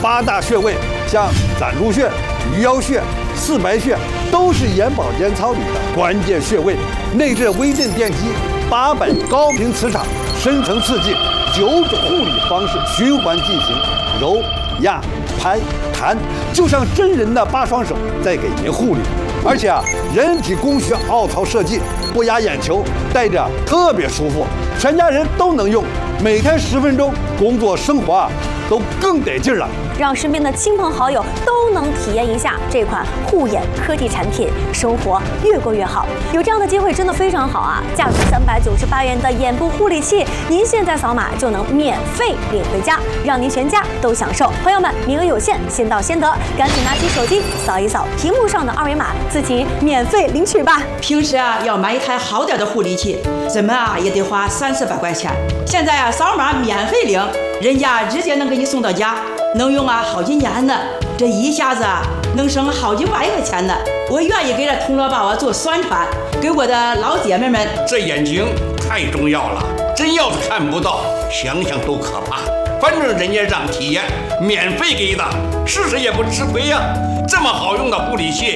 8大穴位，像攒竹穴、鱼腰穴、四白穴，都是眼保健操里的关键穴位。内置微震电机800高频磁场，深层刺激9种护理方式循环进行，揉、压、拍、弹，就像真人的8双手在给您护理。而且人体工学凹槽设计，不压眼球，戴着特别舒服，全家人都能用。每天10分钟，工作生活都更得劲了。 让身边的亲朋好友都能体验一下这款护眼科技产品，生活越过越好。有这样的机会真的非常好啊！价值398元的眼部护理器，您现在扫码就能免费领回家，让您全家都享受。朋友们，名额有限，先到先得，赶紧拿起手机扫一扫屏幕上的2维码，自己免费领取吧。 平时要买一台好点的护理器，怎么也得花30-40块钱，现在扫码免费领，人家直接能给你送到家。能用好几年呢，这一下子能省好几万块钱呢。我愿意给这铜锣宝做宣传，给我的老姐妹们。 这眼睛太重要了，真要是看不到，想想都可怕。反正人家让体验，免费给的，试试也不吃亏呀。这么好用的护理器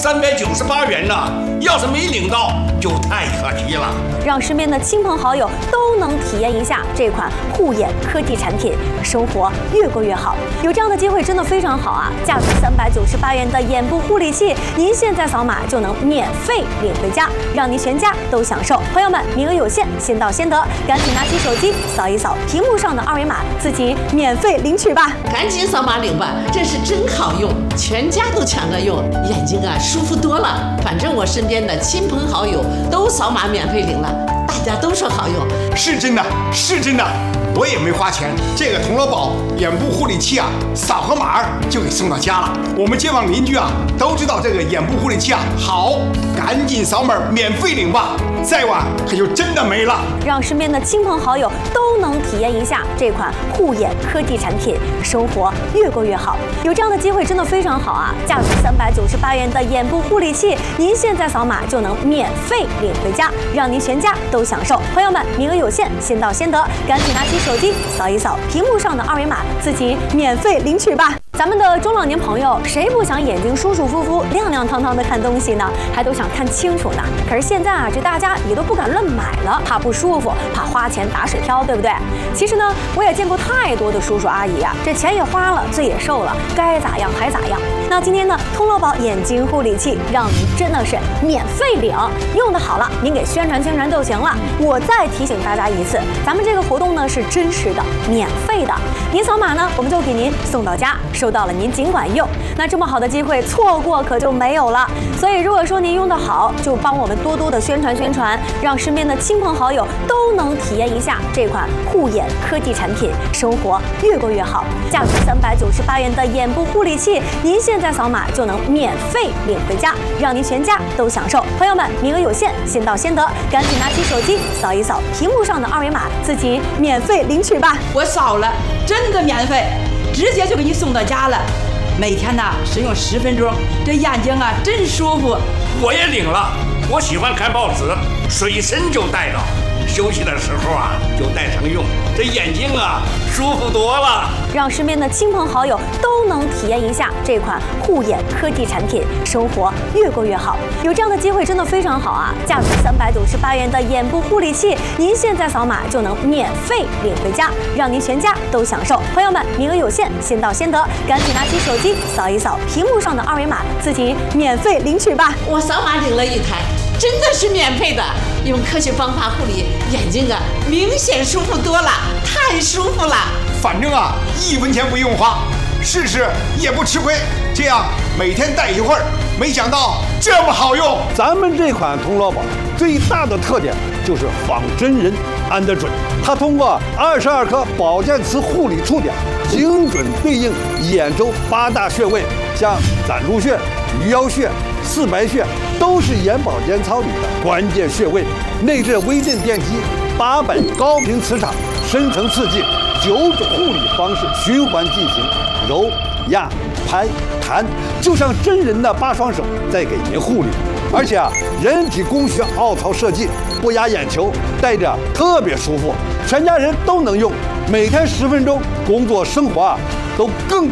，398元呢，要是没领到，就太可惜了。 让身边的亲朋好友都能体验一下这款护眼科技产品，生活越过越好。有这样的机会真的非常好啊！价值398元的眼部护理器，您现在扫码就能免费领回家，让您全家都享受。朋友们，名额有限，先到先得，赶紧拿起手机扫一扫屏幕上的2维码，自己免费领取吧。 赶紧扫码领吧，这是真好用，全家都抢着用，眼睛舒服多了。反正我身边的亲朋好友都扫码免费领了，大家都说好用。 是真的，是真的，我也没花钱。这个铜锣宝眼部护理器扫个码就给送到家了。我们街坊邻居都知道这个眼部护理器好，赶紧扫码免费领吧，再晚可就真的没了。 让身边的亲朋好友都能体验一下这款护眼科技产品，生活越过越好。有这样的机会真的非常好啊！价值398元的眼部护理器，您现在扫码就能免费领回家，让您全家都享受。朋友们，名额有限，先到先得，赶紧拿起手机扫一扫屏幕上的2维码，自己免费领取吧。咱们的中老年朋友，谁不想眼睛舒舒服服、亮亮堂堂的看东西呢？还都想看清楚呢。可是现在这大家也都不敢乱买了，怕不舒服，怕花钱打水漂，对不对？其实呢，我也见过太多的叔叔阿姨这钱也花了，罪也受了，该咋样还咋样。那今天呢，铜锣宝眼睛护理器让您真的是免费领，用的好了，您给宣传宣传就行了。我再提醒大家一次，咱们这个活动呢是真实的、免费的，您扫码呢，我们就给您送到家。收到了您尽管用，那这么好的机会错过可就没有了。所以如果说您用得好，就帮我们多多的宣传宣传，让身边的亲朋好友都能体验一下这款护眼科技产品，生活越过越好。价值398元的眼部护理器，您现在扫码就能免费领回家，让您全家都享受。朋友们，名额有限，先到先得，赶紧拿起手机扫一扫屏幕上的2维码，自己免费领取吧。 我扫了，真的免费。直接就给你送到家了，每天使用10分钟，这眼睛真舒服。 我也领了，我喜欢看报纸，随身就带着，休息的时候就带上用，这眼睛舒服多了。 让身边的亲朋好友都能体验一下这款护眼科技产品，生活越过越好。有这样的机会真的非常好啊！价值398元的眼部护理器，您现在扫码就能免费领回家，让您全家都享受。朋友们，名额有限，先到先得，赶紧拿起手机扫一扫屏幕上的2维码，自己免费领取吧。 我扫码领了一台，真的是免费的，用科学方法护理眼睛明显舒服多了，太舒服了。 反正1分钱不用花，试试也不吃亏。这样每天戴一会儿，没想到这么好用。 咱们这款铜锣宝最大的特点就是仿真人安得准，它通过22颗保健瓷护理触点，精准对应眼周8大穴位，像攒竹穴、鱼腰穴、四白穴，都是眼保健操里的关键穴位。内置微震电机800高频磁场，深层刺激9种护理方式循环进行，揉、压、拍、弹，就像真人的8双手在给您护理。而且人体工学凹槽设计，不压眼球，戴着特别舒服，全家人都能用。每天10分钟，工作生活都更